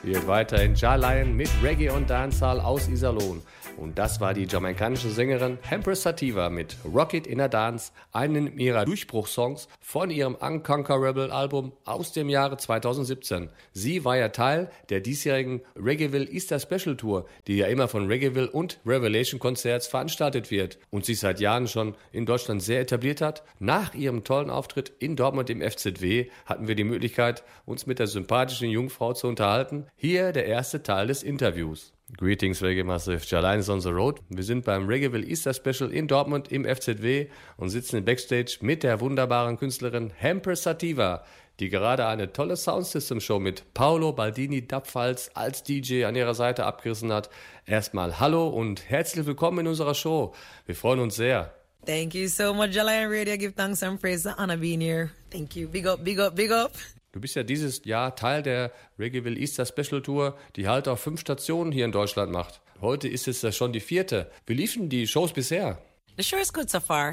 Geht weiter in Ja Lion mit Reggae und Dancehall aus Iserlohn. Und das war die jamaikanische Sängerin Empress Sativa mit Rock It in a Dance, einen ihrer Durchbruchssongs von ihrem Unconquerable Album aus dem Jahre 2017. Sie war ja Teil der diesjährigen Reggaeville Easter Special Tour, die ja immer von Reggaeville und Revelation Concerts veranstaltet wird und sich seit Jahren schon in Deutschland sehr etabliert hat. Nach ihrem tollen Auftritt in Dortmund im FZW hatten wir die Möglichkeit, uns mit der sympathischen Jungfrau zu unterhalten. Hier der erste Teil des Interviews. Greetings Reggae Massive, Ja Lion is on the road. Wir sind beim Reggaeville Easter Special in Dortmund im FZW und sitzen im Backstage mit der wunderbaren Künstlerin Empress Sativa, die gerade eine tolle Soundsystem-Show mit Paolo Baldini Dubfalz als DJ an ihrer Seite abgerissen hat. Erstmal hallo und herzlich willkommen in unserer Show. Wir freuen uns sehr. Thank you so much, Ja Lion Radio. Give thanks and praise to Anna being here. Thank you. Big up, big up, big up. Du bist ja dieses Jahr Teil der Reggaeville Easter Special Tour, die halt auf 5 Stationen hier in Deutschland macht. Heute ist es ja schon die 4. Wie liefen die Shows bisher? The show is good so far.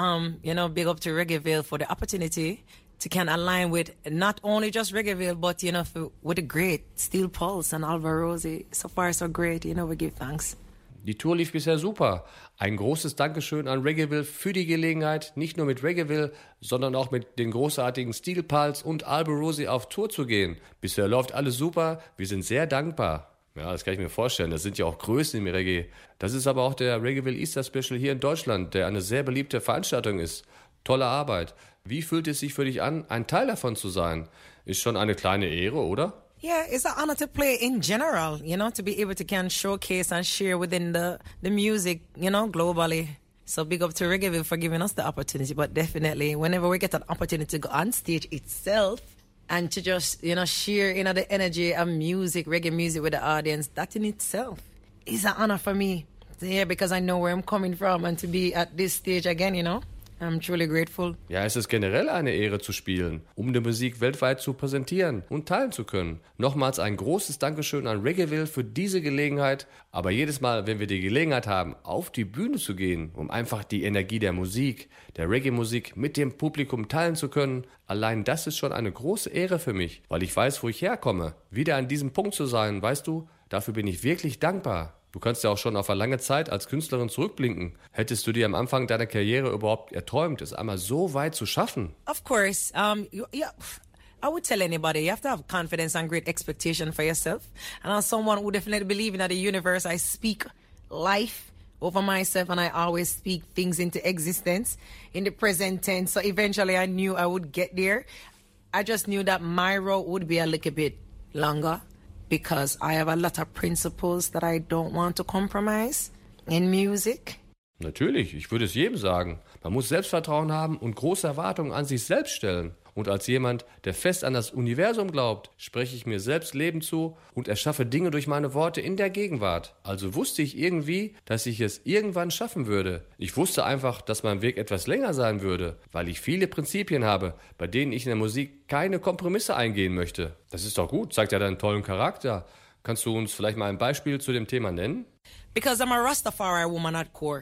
Big up to Reggaeville for the opportunity to can align with not only just Reggaeville, but, with the great Steel Pulse and Alvaro Rossi. So far, so great. We give thanks. Die Tour lief bisher super. Ein großes Dankeschön an Reggaeville für die Gelegenheit, nicht nur mit Reggaeville, sondern auch mit den großartigen Steel Pulse und Alvaro Rossi auf Tour zu gehen. Bisher läuft alles super. Wir sind sehr dankbar. Ja, das kann ich mir vorstellen. Das sind ja auch Größen im Reggae. Das ist aber auch der Reggaeville Easter Special hier in Deutschland, der eine sehr beliebte Veranstaltung ist. Tolle Arbeit. Wie fühlt es sich für dich an, ein Teil davon zu sein? Ist schon eine kleine Ehre, oder? Yeah, it's an honor to play in general, to be able to can showcase and share within the music, globally. So big up to Reggaeville for giving us the opportunity. But definitely, whenever we get an opportunity to go on stage itself and to just, share, the energy of music, reggae music with the audience, that in itself is an honor for me. Yeah, because I know where I'm coming from and to be at this stage again, I'm truly grateful. Ja, es ist generell eine Ehre zu spielen, um die Musik weltweit zu präsentieren und teilen zu können. Nochmals ein großes Dankeschön an Reggaeville für diese Gelegenheit. Aber jedes Mal, wenn wir die Gelegenheit haben, auf die Bühne zu gehen, um einfach die Energie der Musik, der Reggae-Musik mit dem Publikum teilen zu können, allein das ist schon eine große Ehre für mich, weil ich weiß, wo ich herkomme. Wieder an diesem Punkt zu sein, weißt du, dafür bin ich wirklich dankbar. Du kannst ja auch schon auf eine lange Zeit als Künstlerin zurückblinken. Hättest du dir am Anfang deiner Karriere überhaupt erträumt, es einmal so weit zu schaffen? Of course. I would tell anybody, you have to have confidence and great expectation for yourself. And as someone who definitely believes in the universe, I speak life over myself and I always speak things into existence in the present tense. So eventually I knew I would get there. I just knew that my road would be a little bit longer, because I have a lot of principles that I don't want to compromise in music. Natürlich, ich würde es jedem sagen. Man muss Selbstvertrauen haben und große Erwartungen an sich selbst stellen. Und als jemand, der fest an das Universum glaubt, spreche ich mir selbst Leben zu und erschaffe Dinge durch meine Worte in der Gegenwart. Also wusste ich irgendwie, dass ich es irgendwann schaffen würde. Ich wusste einfach, dass mein Weg etwas länger sein würde, weil ich viele Prinzipien habe, bei denen ich in der Musik keine Kompromisse eingehen möchte. Das ist doch gut, zeigt ja deinen tollen Charakter. Kannst du uns vielleicht mal ein Beispiel zu dem Thema nennen? Because I'm a Rastafari woman at core.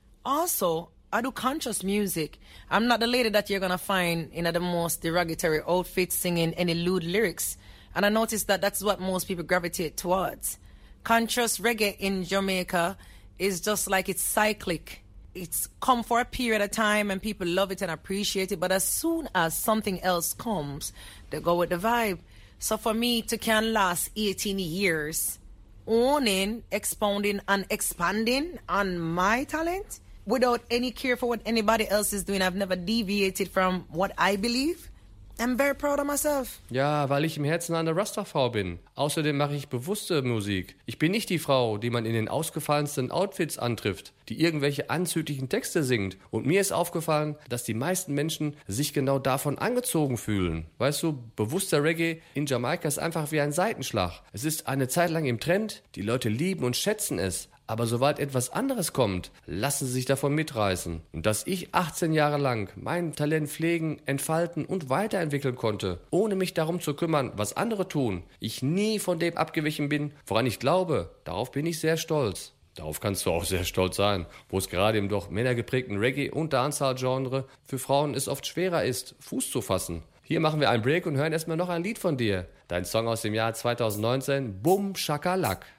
Also, I do conscious music. I'm not the lady that you're gonna find in the most derogatory outfits singing any lewd lyrics. And I noticed that that's what most people gravitate towards. Conscious reggae in Jamaica is just like it's cyclic. It's come for a period of time and people love it and appreciate it. But as soon as something else comes, they go with the vibe. So for me to can last 18 years, owning, expounding and expanding on my talent, without any care for what anybody else is doing. I've never deviated from what I believe. I'm very proud of myself. Ja, weil ich im Herzen eine Rastafrau bin. Außerdem mache ich bewusste Musik. Ich bin nicht die Frau, die man in den ausgefallensten Outfits antrifft, die irgendwelche anzüglichen Texte singt. Und mir ist aufgefallen, dass die meisten Menschen sich genau davon angezogen fühlen. Weißt du, bewusster Reggae in Jamaika ist einfach wie ein Seitenschlag. Es ist eine Zeit lang im Trend, die Leute lieben und schätzen es. Aber sobald etwas anderes kommt, lassen sie sich davon mitreißen. Und dass ich 18 Jahre lang mein Talent pflegen, entfalten und weiterentwickeln konnte, ohne mich darum zu kümmern, was andere tun, ich nie von dem abgewichen bin, woran ich glaube, darauf bin ich sehr stolz. Darauf kannst du auch sehr stolz sein, wo es gerade im doch männergeprägten Reggae- und Dancehall-Genre für Frauen es oft schwerer ist, Fuß zu fassen. Hier machen wir einen Break und hören erstmal noch ein Lied von dir. Dein Song aus dem Jahr 2019, Bum Shakalak.